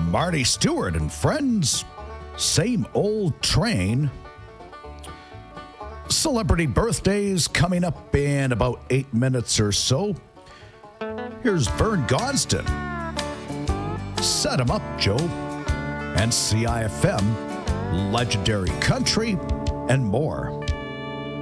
Marty Stewart and friends. Same old train. Celebrity birthdays coming up in about 8 minutes or so. Here's Vern Gosden. Set 'em up, Joe. And CIFM, Legendary Country, and more.